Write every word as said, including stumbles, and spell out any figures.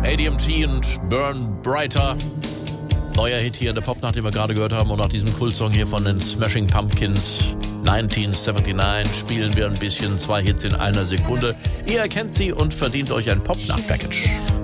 A D M T und Burn Brighter. Neuer Hit hier in der Popnacht, den wir gerade gehört haben. Und nach diesem Kultsong hier von den Smashing Pumpkins neunzehnhundertneunundsiebzig spielen wir ein bisschen zwei Hits in einer Sekunde. Ihr erkennt sie und verdient euch ein Popnacht-Package.